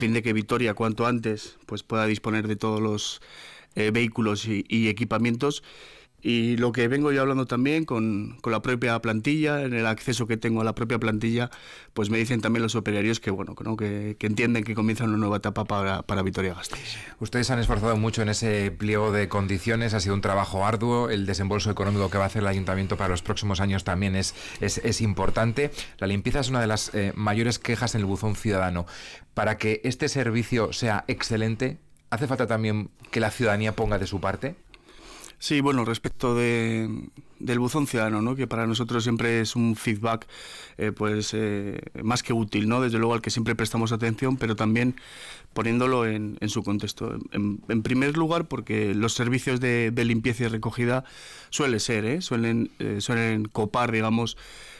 fin de que Vitoria cuanto antes pues pueda disponer de todos los vehículos y equipamientos. Y lo que vengo yo hablando también con la propia plantilla, en el acceso que tengo a la propia plantilla, pues me dicen también los operarios que bueno, ¿no? que entienden que comienza una nueva etapa para Vitoria-Gasteiz. Ustedes han esforzado mucho en ese pliego de condiciones, ha sido un trabajo arduo, el desembolso económico que va a hacer el Ayuntamiento para los próximos años también es importante. La limpieza es una de las mayores quejas en el buzón ciudadano. Para que este servicio sea excelente, ¿hace falta también que la ciudadanía ponga de su parte? Sí, bueno, respecto del buzón ciudadano, ¿no? Que para nosotros siempre es un feedback más que útil, ¿no? Desde luego al que siempre prestamos atención, pero también poniéndolo en su contexto. En primer lugar, porque los servicios de limpieza y recogida suelen copar, digamos,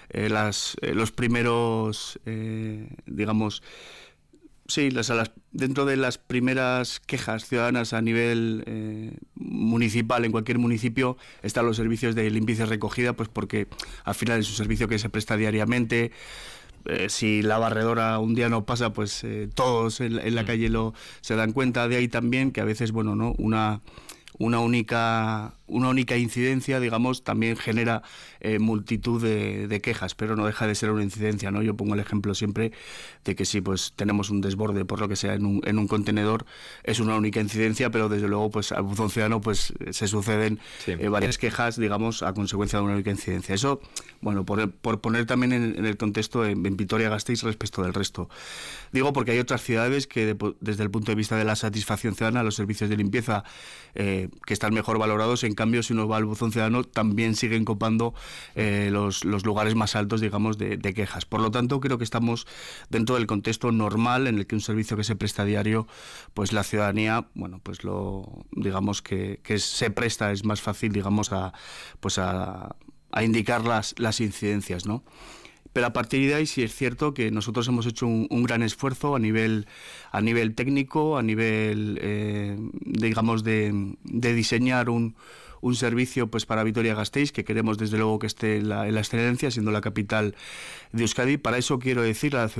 los primeros, digamos, sí, dentro de las primeras quejas ciudadanas a nivel municipal, en cualquier municipio, están los servicios de limpieza y recogida, pues porque al final es un servicio que se presta diariamente. Si la barredora un día no pasa, pues todos en la calle se dan cuenta. De ahí también que a veces, bueno, ¿no? Una única incidencia, digamos, también genera multitud de quejas, pero no deja de ser una incidencia, ¿no? Yo pongo el ejemplo siempre de que si pues tenemos un desborde por lo que sea en un contenedor, es una única incidencia, pero desde luego pues al buzón ciudadano pues se suceden varias quejas, digamos, a consecuencia de una única incidencia. Eso, bueno, por poner también en el contexto en Vitoria-Gasteiz respecto del resto. Digo porque hay otras ciudades que desde el punto de vista de la satisfacción ciudadana, los servicios de limpieza que están mejor valorados. En cambio, si uno va al buzón ciudadano, también siguen copando los lugares más altos, digamos, de quejas. Por lo tanto, creo que estamos dentro del contexto normal en el que un servicio que se presta a diario, pues la ciudadanía, bueno, pues digamos que se presta, es más fácil, digamos, a indicar las incidencias, ¿no? Pero a partir de ahí sí es cierto que nosotros hemos hecho un gran esfuerzo a nivel técnico, a nivel, digamos, de diseñar un servicio pues para Vitoria-Gasteiz, que queremos desde luego que esté en la excelencia, siendo la capital de Euskadi. Para eso quiero decir a la